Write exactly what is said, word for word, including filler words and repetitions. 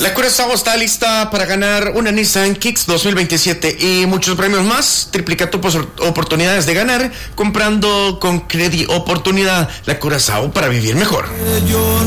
La Curazao está lista para ganar una Nissan Kicks dos mil veintisiete y muchos premios más. Triplica tus oportunidades de ganar comprando con Credit Oportunidad. La Curazao para vivir mejor.